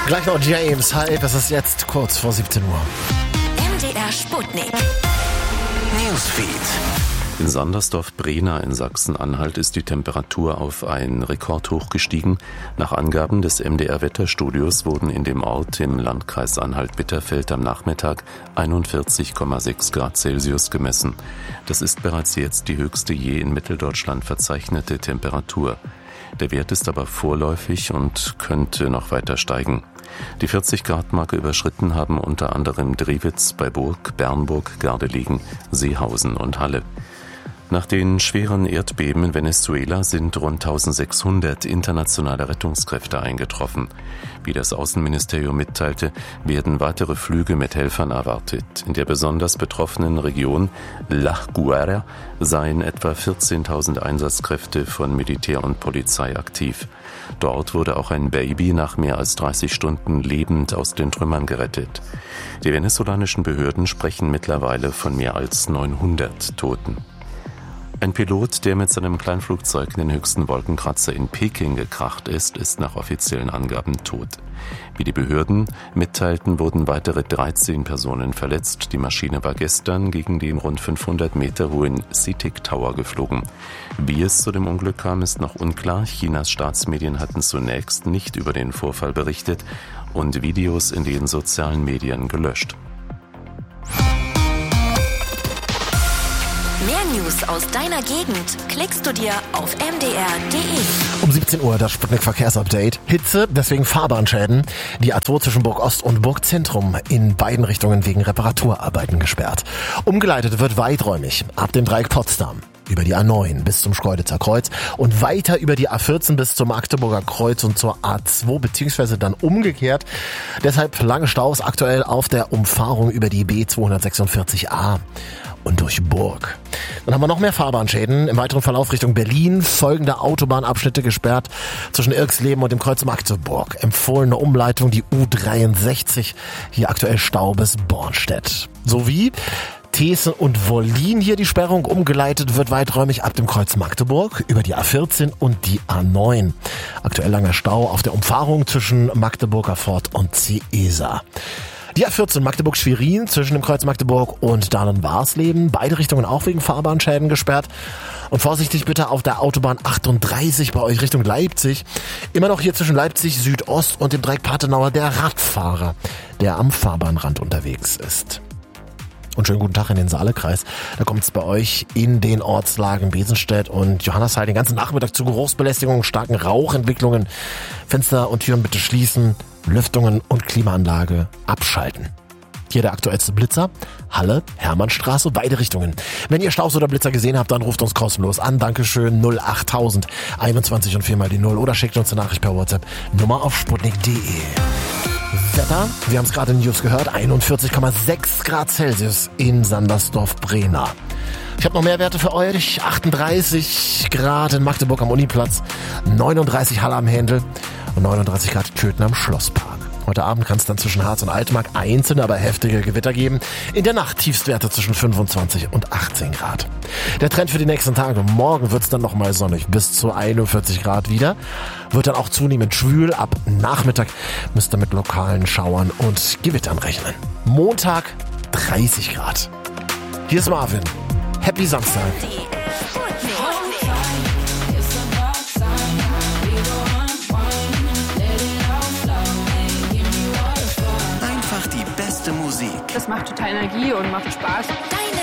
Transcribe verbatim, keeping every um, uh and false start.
Gleich noch James Hype, es ist jetzt kurz vor siebzehn Uhr. M D R Sputnik. Newsfeed. In Sandersdorf-Brena in Sachsen-Anhalt ist die Temperatur auf ein Rekordhoch gestiegen. Nach Angaben des M D R-Wetterstudios wurden in dem Ort im Landkreis Anhalt-Bitterfeld am Nachmittag einundvierzig Komma sechs Grad Celsius gemessen. Das ist bereits jetzt die höchste je in Mitteldeutschland verzeichnete Temperatur. Der Wert ist aber vorläufig und könnte noch weiter steigen. Die vierzig Grad Marke überschritten haben unter anderem Drewitz bei Burg, Bernburg, Gardelegen, Seehausen und Halle. Nach den schweren Erdbeben in Venezuela sind rund eintausendsechshundert internationale Rettungskräfte eingetroffen. Wie das Außenministerium mitteilte, werden weitere Flüge mit Helfern erwartet. In der besonders betroffenen Region La Guaira seien etwa vierzehntausend Einsatzkräfte von Militär und Polizei aktiv. Dort wurde auch ein Baby nach mehr als dreißig Stunden lebend aus den Trümmern gerettet. Die venezolanischen Behörden sprechen mittlerweile von mehr als neunhundert Toten. Ein Pilot, der mit seinem Kleinflugzeug in den höchsten Wolkenkratzer in Peking gekracht ist, ist nach offiziellen Angaben tot. Wie die Behörden mitteilten, wurden weitere dreizehn Personen verletzt. Die Maschine war gestern gegen den rund fünfhundert Meter hohen CITIC Tower geflogen. Wie es zu dem Unglück kam, ist noch unklar. Chinas Staatsmedien hatten zunächst nicht über den Vorfall berichtet und Videos in den sozialen Medien gelöscht. Mehr News aus deiner Gegend klickst du dir auf m d r punkt d e. Um siebzehn Uhr das Sputnik-Verkehrsupdate. Hitze, deswegen Fahrbahnschäden. Die A zwei zwischen Burg Ost und Burg Zentrum in beiden Richtungen wegen Reparaturarbeiten gesperrt. Umgeleitet wird weiträumig ab dem Dreieck Potsdam über die A neun bis zum Schkeuditzer Kreuz und weiter über die A vierzehn bis zum Magdeburger Kreuz und zur A zwei, beziehungsweise dann umgekehrt. Deshalb lange Staus aktuell auf der Umfahrung über die B zweihundertsechsundvierzig a. Und durch Burg. Dann haben wir noch mehr Fahrbahnschäden. Im weiteren Verlauf Richtung Berlin folgende Autobahnabschnitte gesperrt zwischen Irksleben und dem Kreuz Magdeburg. Empfohlene Umleitung die U dreiundsechzig, hier aktuell Stau bis Bornstedt. Sowie Thesen und Wollin hier die Sperrung. Umgeleitet wird weiträumig ab dem Kreuz Magdeburg über die A vierzehn und die A neun. Aktuell langer Stau auf der Umfahrung zwischen Magdeburger Fort und Ciesa. Die A vierzehn Magdeburg-Schwerin zwischen dem Kreuz Magdeburg und Dahlem-Warsleben. Beide Richtungen auch wegen Fahrbahnschäden gesperrt. Und vorsichtig bitte auf der Autobahn achtunddreißig bei euch Richtung Leipzig. Immer noch hier zwischen Leipzig Südost und dem Dreieck Patenauer der Radfahrer, der am Fahrbahnrand unterwegs ist. Und schönen guten Tag in den Saalekreis. Da kommt es bei euch in den Ortslagen Besenstedt und Johannesheil den ganzen Nachmittag zu Geruchsbelästigungen, starken Rauchentwicklungen. Fenster und Türen bitte schließen, Lüftungen und Klimaanlage abschalten. Hier der aktuellste Blitzer, Halle, Hermannstraße, beide Richtungen. Wenn ihr Staus oder Blitzer gesehen habt, dann ruft uns kostenlos an. Dankeschön null achttausend einundzwanzig und viermal die null oder schickt uns eine Nachricht per WhatsApp. Nummer auf sputnik punkt d e. Wetter, wir haben es gerade in News gehört, einundvierzig Komma sechs Grad Celsius in Sandersdorf-Brena. Ich habe noch mehr Werte für euch. achtunddreißig Grad in Magdeburg am Uniplatz, neununddreißig Halle am Händel und neununddreißig Grad Köthen am Schlosspark. Heute Abend kann es dann zwischen Harz und Altmark einzelne, aber heftige Gewitter geben. In der Nacht Tiefstwerte zwischen fünfundzwanzig und achtzehn Grad. Der Trend für die nächsten Tage. Morgen wird es dann nochmal sonnig, bis zu einundvierzig Grad wieder. Wird dann auch zunehmend schwül. Ab Nachmittag müsst ihr mit lokalen Schauern und Gewittern rechnen. Montag dreißig Grad. Hier ist Marvin. Happy Samstag. Einfach die beste Musik. Das macht total Energie und macht Spaß. Deine